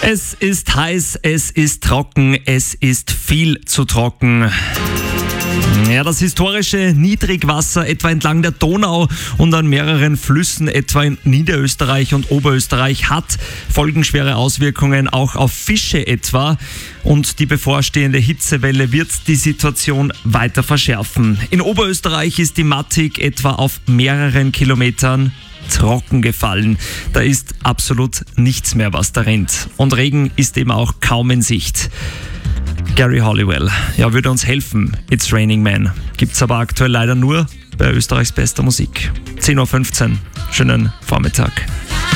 Es ist heiß, es ist trocken, es ist viel zu trocken. Ja, das historische Niedrigwasser etwa entlang der Donau und an mehreren Flüssen etwa in Niederösterreich und Oberösterreich hat folgenschwere Auswirkungen auch auf Fische etwa. Und die bevorstehende Hitzewelle wird die Situation weiter verschärfen. In Oberösterreich ist die Mattig etwa auf mehreren Kilometern trocken gefallen. Da ist absolut nichts mehr, was da rennt. Und Regen ist eben auch kaum in Sicht. Gary Halliwell, ja, würde uns helfen. It's Raining Man. Gibt's aber aktuell leider nur bei Österreichs bester Musik. 10.15 Uhr. Schönen Vormittag.